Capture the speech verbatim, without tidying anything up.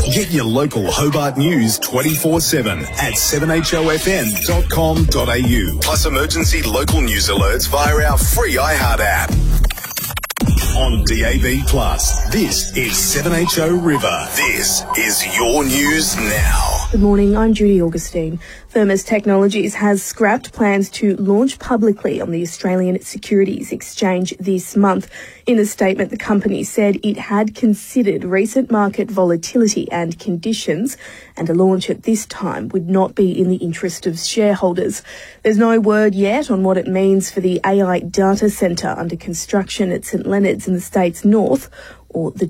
Get your local Hobart news twenty-four seven at seven h o f m dot com dot a u. Plus emergency local news alerts via our free iHeart app. On D A B Plus, this is seven H O River. This is your news now. Good morning, I'm Judy Augustine. Thermos Technologies has scrapped plans to launch publicly on the Australian Securities Exchange this month. In a statement, the company said it had considered recent market volatility and conditions, and a launch at this time would not be in the interest of shareholders. There's no word yet on what it means for the A I data centre under construction at St Leonard's in the state's north, or the